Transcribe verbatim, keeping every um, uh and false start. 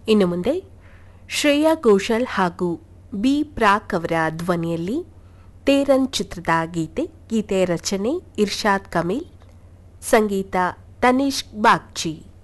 ಇನ್ನು ಮುಂದೆ ಶ್ರೇಯಾ ಘೋಷಾಲ್ ಹಾಗೂ ಬಿ ಪ್ರಾಕ್ ಅವರ ಧ್ವನಿಯಲ್ಲಿ ತೇರನ್ ಚಿತ್ರದ ಗೀತೆ. ಗೀತೆ ರಚನೆ ಇರ್ಷಾದ್ ಕಮೀಲ್, ಸಂಗೀತ ತನಿಷ್ಕ್ ಬಾಗ್ಚಿ.